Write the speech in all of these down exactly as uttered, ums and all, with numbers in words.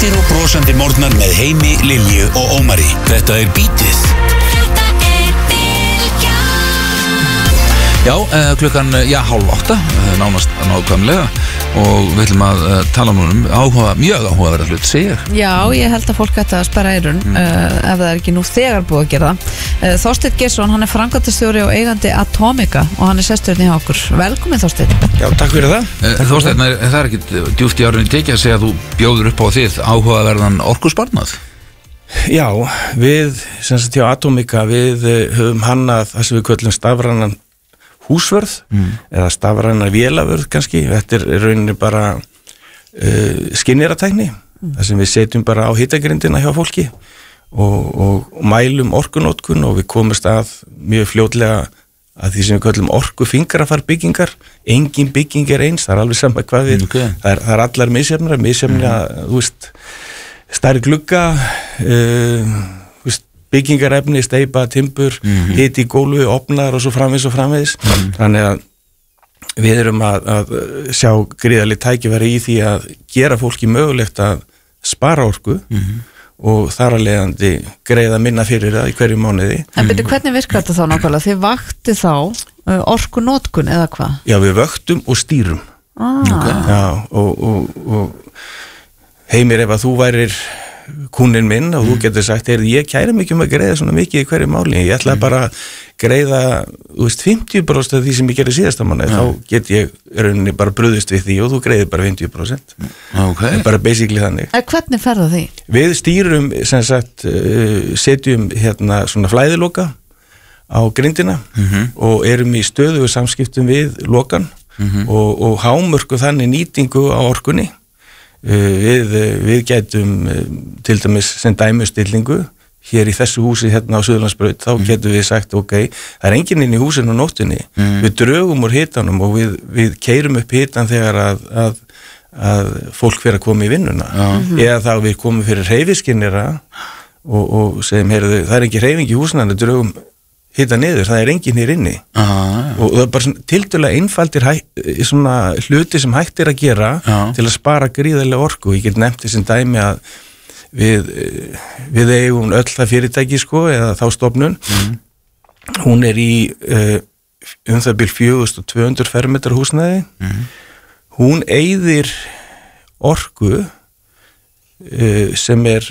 Léttir og brosandi morgnar með Heimi, Lilju og Ómari. Þetta er Bítið. Þetta er Bylgjan. Já, uh, klukkan, já, hálf átta, uh, nánast nákvæmlega og við ætlum að uh, tala nú um áhuga, mjög áhugaverða hlut, segir. Já, ég held að fólk ætti að sperra eyrun mm. uh, ef það er ekki nú þegar búið að gera það. Uh, Þorsteinn Geirsson, hann er framkvæmdastjóri og eigandi Atomica og hann er sesturinn í okkur. Velkomin, Þorsteinn. Já, takk fyrir það. Uh, Þorsteinn, er, það er ekkit djúpt í árunni tekið að segja að þú bjóður upp á þið áhugaverðan orkusparnað? Já, við, sem sagt hjá Atomica, við uh, höfum hannað það sem við köllum stafrænan húsvörð mm. eða stafræna vélavörð kannski, þetta er rauninni bara uh, skinnjaratækni mm. þar sem við setjum bara á hitagrindina hjá fólki og, og, og mælum orkunótkun og við komumst að mjög fljótlega að því sem við köllum orkufingrafar byggingar, engin bygging er eins, það er alveg sama hvað við, okay. það, er, það er allar misjafnar, misjafnar, mm. þú veist, stærri glugga, uh, byggingarefni, steypa, timbur, mm-hmm. hiti í gólfi, opnar og svo framvegis og framvegis. Mm-hmm. Þannig að við erum að, að sjá gríðarlega tækifæri í því að gera fólki mögulegt að spara orku mm-hmm. og þar að leiðandi greiða minna fyrir það í hverju mánuði. En byrju, hvernig virkar þetta þá nákvæmlega? Þið vakti þá orkunótkun eða hvað? Já, við vöktum og stýrum. Ah. Okay. Já, og, og, og Heimir, ef að þú værir kúnin minn og þú getur sagt, ég kæri mikið um að greiða svona mikið í hverju máli, ég ætla bara að greiða, þú veist, fimmtíu prósent af því sem ég gerði síðasta mánu, þá get ég rauninni bara brugðist við því og þú greiðir bara fimmtíu prósent. Okay. Bara basically þannig. En hvernig ferða því? Við stýrum, sem sagt, setjum hérna svona flæðiloka á grindina mm-hmm. og erum í stöðugu samskiptum við lokan mm-hmm. og, og hámörku þannig nýtingu á orkunni. Við, við gætum til dæmis sem dæmustillingu hér í þessu húsi hérna á Suðurlandsbraut, þá mm. getum við sagt ok, það er enginn inn í húsinu á nóttunni mm. við drögum úr hitanum og við, við keyrum upp hitan þegar að, að, að fólk fyrir að koma í vinnuna mm-hmm. eða þá við komum fyrir hreyfiskinnira og, og segjum, heyrðu, það er ekki hreyfing í húsinu, við drögum hita niður, það er enginn hér inni ah, og það er bara svona tiltölulega einfaldir hæ, svona hluti sem hægt er að gera já. Til að spara gríðarlega orku. Ég get nefnt þessum dæmi að við, við eigum öll það fyrirtæki sko, eða þá stofnun mm. hún er í uh, um það bil fjögur þúsund tvö hundruð fermetra húsnæði mm. hún eyðir orku uh, sem er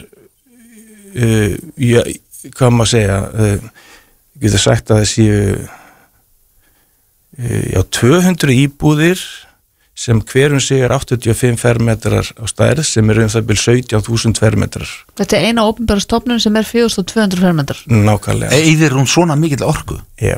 uh, já, hvað maður segja uh, ég getur sagt að það séu já, tvö hundruð íbúðir sem hverjum sig er áttatíu og fimm fermetrar á stærð sem er um það bil sautján þúsund fermetrar. Þetta er eina opinbera stofnun sem er fjögur þúsund tvö hundruð fermetrar. Nákvæmlega. Eyðir hún svona mikill orku? Já.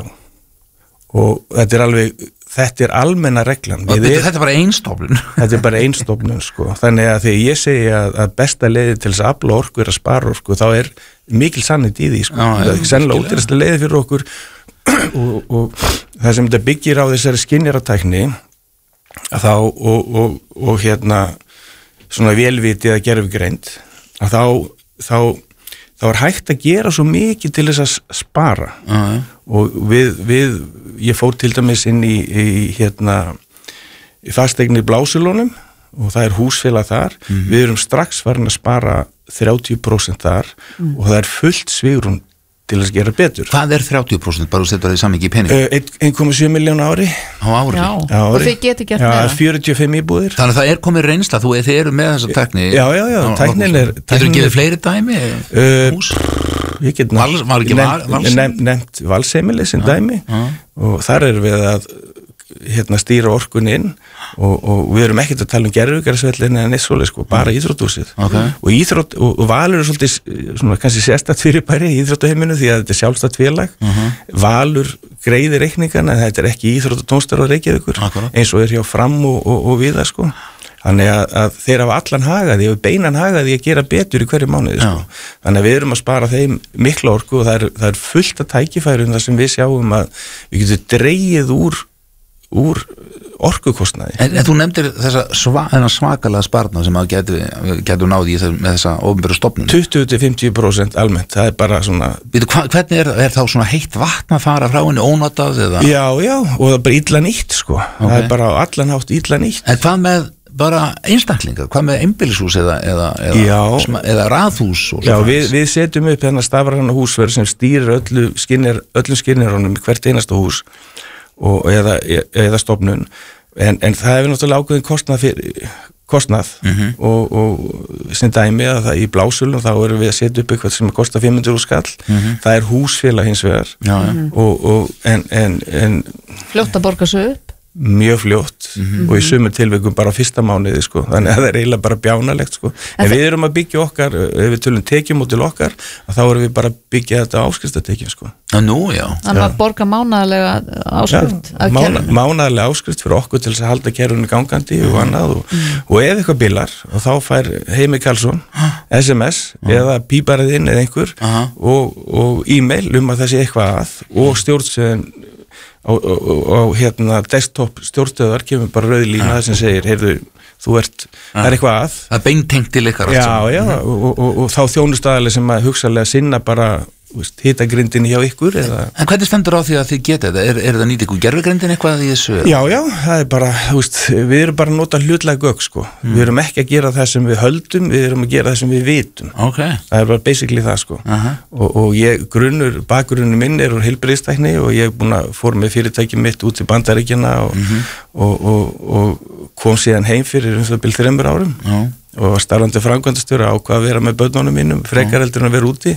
Og þetta er alveg, þetta er almenna reglan. Og er, þetta er bara einstofnun? Þetta er bara einstofnun, sko. Þannig að þegar ég segi að, að besta leiði til þess að afla orku er að spara orku, þá er mikil sannheit í því, sko. Já, það er sennilega ódýrasta leiði fyrir okkur og, og það sem þetta byggir á þessari skynjaratækni þá og, og, og hérna svona velviti eða gerfigreind að þá, þá þá er hægt að gera svo mikið til þess að spara uh-huh. og við, við, ég fór til dæmis inn í, í hérna í fasteigni í Blásilónum og það er húsfélag þar, uh-huh. við erum strax farin að spara þrjátíu prósent þar uh-huh. og það er fullt svigrúm til að gera betur. Hvað er þrjátíu prósent bara þú setur það í samingi í pening? einn komma sjö milljón ári. Á ári? Já, á ári. Og þið geti gert meira. Já, fjörutíu og fimm íbúðir. Þannig að það er komið reynsla, þú þið eru með þessa tækni. Já, já, já, tæknin er... Getur þú gefið fleiri dæmi? Uh, Hús? Ég get Vals, var ekki nefnt nefnt, nefnt valseimili sem ja, dæmi ja. Og þar er við að hérna stýra orkun inn og, og við erum ekkert að tala um gerfugarsvellin en eitt svoleið sko, bara íþróttúsið okay. og íþrótt, og, og Valur er svolítið svona kannski sérstakt fyrirbæri í íþróttaheiminu því að þetta er sjálfstætt félag uh-huh. Valur greiðir reikningana en þetta er ekki íþrótt og tónstar á Reykjavíkur okay. eins og er hjá Fram og, og, og við það sko þannig að, að þeir hafa allan hagaði og beinan hagaði að gera betur í hverju mánuði sko. Þannig að við erum að spara þeim mikla orku og það er, það er fullt að tækifærum þar sem við sjáum að við getum dregið úr úr orkukostnaði. En, en þú nefndir þessa sva, svakalega sparnað sem að getur, getur náði í þess, með þessa opinberu stofnun. tuttugu til fimmtíu prósent almennt, það er bara svona... Býtu, hva, hvernig er, er þá svona heitt vatn að fara frá henni ónotað eða? Já, já, og það er bara illa nýtt sko. Okay. Það er bara á allan hátt illa nýtt. En hvað með bara einstaklingar, hvað með einbýlishús eða, eða, eða, sma, eða raðhús og Já, við, við setjum upp þennan stafræna húsverð sem stýrir öllu skinner, öllum skinnirunum í hvert einasta hús og, eða, eða stofnun en, en það hefur náttúrulega ákveðin kostnað fyrir kostnað mm-hmm. og, og sem dæmi að það í Blásölum þá erum við að setja upp eitthvað sem kostar fimm hundruð skall mm-hmm. það er húsfélag hins vegar já, mm-hmm. og, og en, en, en fljótt að borga svo upp mjög fljótt mm-hmm. og í sumur tilvikum bara fyrsta mánuði sko, þannig að það er eiginlega bara bjánalegt sko, en, en við erum að byggja okkar ef við tölum tekjum út til okkar þá erum við bara að byggja þetta áskriftatekjum sko. Nú, já. Þannig að borga mánaðarlega áskrift ja, mána, mánaðarlega áskrift fyrir okkur til þess að halda kerfinu gangandi mm. og annað og, mm. og ef eitthvað bilar og þá fær Heimi Karlsson S M S mm. eða píparið inn eða einhver uh-huh. og, og e-mail um að það sé eitthvað að og stjórnstöðin og, og, og, og hérna desktop stjórnstöðar kemur bara rauð lína sem segir, heyrðu, þú ert það er eitthvað að. Það er beintengt til ykkar já, já, og, og, og, og þá þjónustæðarlega sem að hugsalega sinna bara hitagrindin hjá ykkur eða... En hvernig stendur á því að þið geta þetta? Er, er það nýtt ykkur gerfugrindin eitthvað í þessu? Já, já, það er bara, þú veist, við erum bara að nota hlutlega gögg, sko. Mm. Við erum ekki að gera það sem við höldum, við erum að gera það sem við vitum. Okay. Það er bara basically það, sko. Uh-huh. Og, og ég, grunnur, bakgrunnur minn er úr heilbrigðistækni og ég er búin að fór með fyrirtæki mitt út til Bandaríkjanna og, mm-hmm. og, og, og kom síðan heim fyrir um það bil þremur árum uh-huh. og var starfandi framkvæmdastjóri á hvað að vera með börnunum mínum, frekar heldur en að vera úti.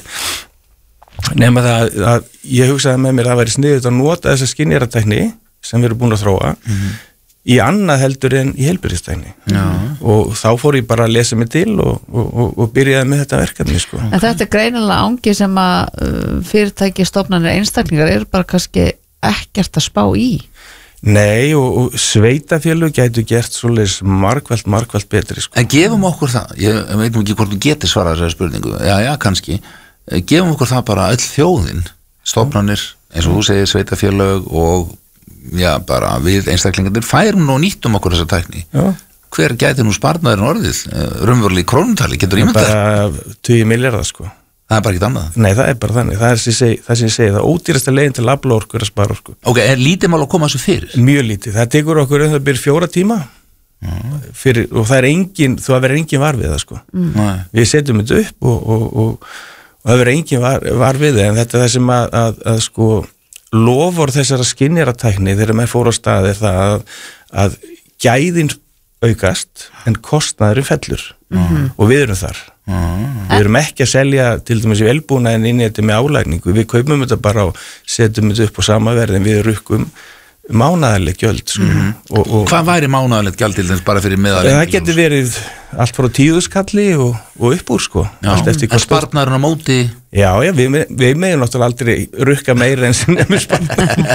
Nefna það að ég hugsaði með mér að það væri sniðugt að nota þessa skynjaratækni sem við erum búin að þróa mm-hmm. í annað heldur en í heilbrigðistækni og þá fór ég bara að lesa mig til og, og, og, og byrjaði með þetta verkefni sko. En þetta er greinilega ángi sem að uh, fyrirtæki, stofnanir, einstaklingar eru bara kannski ekkert að spá í. Nei og, og sveitafélög gætu gert svoleiðis margvælt, margvælt betri sko. En gefum okkur það, ég veit nú ekki hvort þú getur svarað þessari spurningu, já já kannski gefum okkur það bara öll þjóðin stofnanir, eins og þú segir sveitafélög og já, bara við einstaklingarnir færum nú og nýttum okkur þessa tækni já. Hver gæti nú sparnaðurinn orðið raunverulega í krónutali, getur ímyndað bara tugi milljarðar sko það er bara ekkert annað nei, það er bara þannig, það er sem ég segi, það sem ég segi það ódýrasta leiðin til að afla orku er að spara orku ok, er lítið mál að koma þessu fyrir? Mjög lítið, það tekur okkur um það byrja fjóra tíma fyrir, og það er engin, þú að vera engin var við það sko mm. við setjum þetta upp og, og, og og það verður engin var, var við það en þetta er það sem að, að, að sko lofur þessara skynjaratækni þegar maður fór á staði það að, að gæðin aukast en kostnaðurinn fellur mm-hmm. og við erum þar mm-hmm. við erum ekki að selja til dæmis í velbúnaðin inn í þetta með álægningu við kaupum þetta bara og setjum þetta upp á sama verð en við rukkum mánaðarleg gjöld sko. mm-hmm. og, og hvað væri mánaðarleg gjöld til þess bara fyrir meðalengi? Það getur verið allt frá tíðuskalli og, og upp úr sko en spartnaðurinn á móti já, já, við, við meðum náttúrulega aldrei rukka meira en sem nefnir spartnaðurinn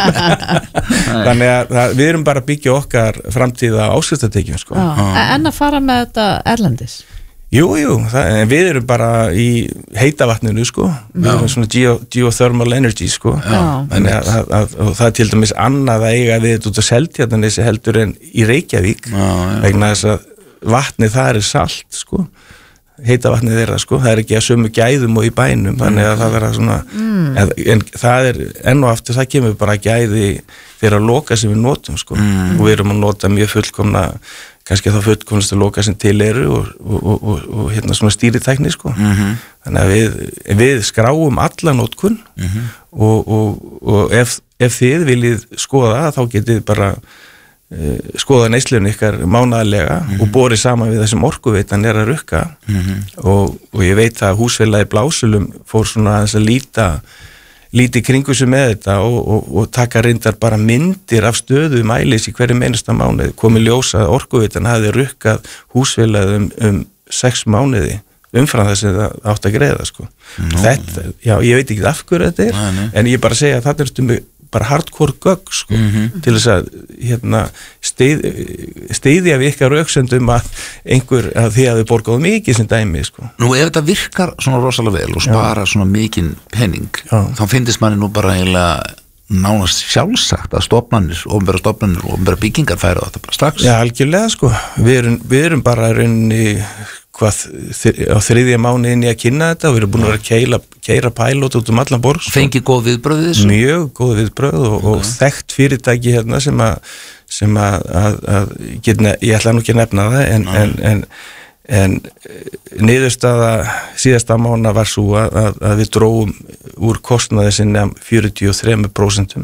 þannig að það, við erum bara að byggja okkar framtíða áskriftatekjum sko. En að fara með þetta erlendis? Jú, jú, það, en við erum bara í heita vatninu sko, við erum svona geo, geothermal energy sko, þannig að, að, að, að það er til dæmis annað að eiga við þetta út á Seltjarnarnesi heldur en í Reykjavík, já, já. Vegna þess að vatnið það er salt sko, heita vatnið þeirra sko, það er ekki að sömu gæðum og í bænum, þannig að það verða svona, mm. en, en það er enn og aftur það kemur bara gæði þeirra loka sem við notum sko, mm. og við erum að nota mjög fullkomna kannski þá fullkomnastu loka sem til eru og, og, og, og, og hérna svona stýritækni sko. Mm-hmm. Þannig að við, við skráum alla notkun mm-hmm. og, og, og ef, ef þið viljið skoða þá getið bara uh, skoða neyslun ykkar mánaðarlega mm-hmm. og borið saman við þessum orkuveitan er að rukka mm-hmm. og, og ég veit að húsfélagi Blásölum fór svona að þess að líta lítið kringu sig með þetta og, og, og taka reyndar bara myndir af stöðu mælis í hverju meinasta mánuði komið ljósa að orkuveitan hafði rukkað húsfélagið um, um sex mánuði umfram þess að það átt að greiða sko. No. Þetta, já, ég veit ekki af hverju þetta er nei, nei. En ég bara segja að þetta er stundum bara hardcore gögg sko, mm-hmm. til þess að hérna, steið, steiðja við ykkar rauksendum að einhver að því að þau borgaðu mikið sem dæmi sko. Nú ef þetta virkar svona rosalega vel og spara já. Svona mikinn penning já. Þá finnst manni nú bara eiginlega nánast sjálfsagt að stofnanir, opinbera stofnanir og opinbera byggingar færa þetta bara strax. Já, algjörlega sko, við erum, við erum bara rauninni hvað á þriðja mánuði inn í að kynna þetta og við erum búin að vera að keila, keira pælót út um allan borg. Fengi góð viðbröð þessu? Mjög góð viðbröð og, okay. og þekkt fyrirtæki hérna sem að sem að, að, að getna, ég ætla nú ekki að nefna það en, en, en, en niðurstaða síðasta mána var svo að, að, að við dróum úr kostnaði sinni fjörutíu og þrjú prósent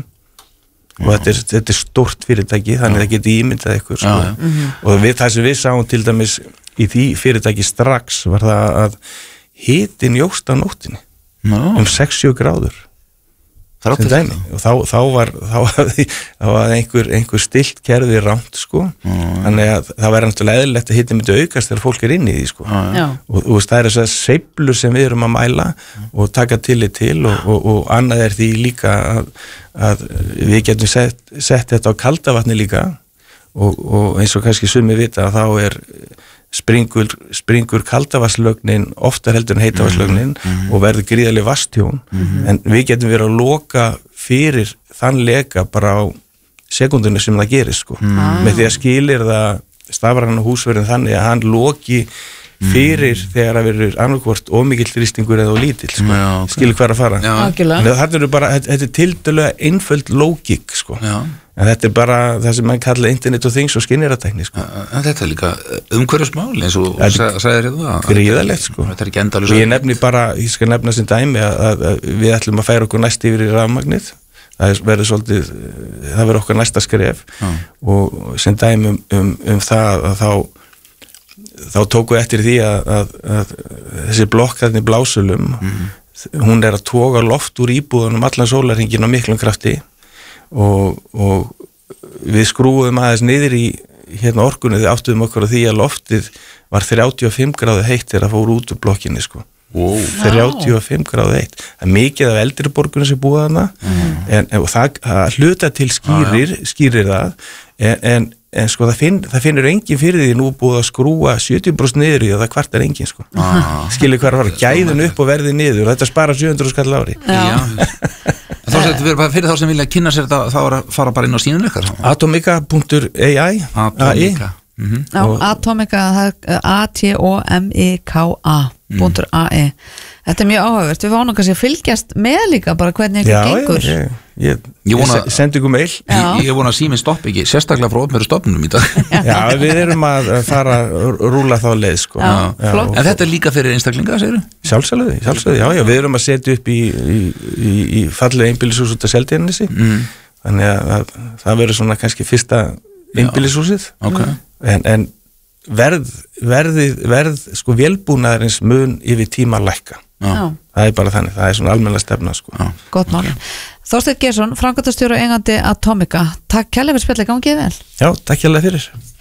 og þetta er, þetta er stórt fyrirtæki þannig að það geti ímyndað ykkur sko. Já, já. Og við, það sem við sáum til dæmis í því fyrirtæki strax var það að hitin jóst á nóttinni no. um sex til sjö gráður og þá, þá var þá hafði, þá var einhver, einhver stilt kerfi rámt sko mm. þannig að það væri náttúrulega eðlilegt að hitin myndi aukast þegar fólk er inn í því sko mm. og, og það er þess að sveiflur sem við erum að mæla mm. og taka tillit til og, og, og annað er því líka að, að við getum sett, sett þetta á kaldavatni líka og, og eins og kannski sumi vita að þá er springur, springur kaldavaslögnin oftar heldur en heitavaslögnin mm-hmm. og verður gríðarlega vastjón mm-hmm. en við getum verið að loka fyrir þann leka bara á sekundinu sem það gerir sko mm. með því að skilir það stafræna húsverðin þannig að hann loki fyrir mm. þegar það verður annarkvort ómikill þrýstingur eða lítill sko. Já, okay. Skilir hver að fara þetta er bara, þetta er tiltölulega einföld lógik sko já. En þetta er bara það sem mann kalla internet og things og skinniratekni sko. En þetta er líka umhverfismál eins og sagðir hérna gríðalegt sko þetta er ekki endalaust. Ég nefni bara, ég skal nefna sem dæmi að, að, að við ætlum að færa okkur næst yfir í rafmagnið það verður svolítið, það verður okkar næsta skref já. Og sem dæmi um, um, um það að þá þá tóku eftir því að, að, að þessi blokk þarna í Blásölum mm. hún er að toga loft úr íbúðunum allan sólarhringinn á miklum krafti og, og við skrúum aðeins niður í hérna orkunni því áttuðum okkur á því að loftið var þrjátíu og fimm gráðu heitt þegar það fór út úr blokkinni sko wow. þrjátíu og fimm gráðu heitt það er mikið af eldri borgunum sem búa þarna mm. en, en það hluta til skýrir, ah, skýrir það en, en en sko það, finn, það finnur engin fyrir því nú búið að skrúa sjötíu prósent niður í það það kvartar engin sko ah. Skilir hver að fara gæðun upp og verði niður og þetta spara sjö hundruð skall ári Já. Þá sér þetta fyrir þá sem vilja kynna sér þetta þá er að fara bara inn á sínun ykkar Atomica punktur a i Atomica mm-hmm. Já, Atomica A T O M I K A punktur A E Þetta er mjög áhugavert, við fáum kannski að fylgjast með líka bara hvernig eitthvað gengur Já, ég, ég, ég, ég sendi ykkur meil Ég, ég vona að síminn stoppi ekki, sérstaklega frá opnveru stofnunum í dag Já, við erum að fara að rúla þá leið sko já, já, En þetta er líka fyrir einstaklinga, segir þú? Sjálfsögðu, sjálfsögðu, já, já, við erum að setja upp í, í, í, í fallegu einbýlishús út af Seltjarnarnesi mm. Þannig að, að það verður svona kannski fyrsta einbýlishúsið okay. en, en verð, verðið, verð, sko vélbúnaðarins mun yfir tíma lækka Já. Það er bara þannig, það er svona almennilega stefna sko. Gott mál. Þorsteinn Geirsson, framkvæmdastjóri og eigandi Atomica. Takk kærlega fyrir spjallið, gangið vel. Já, takk kærlega fyrir.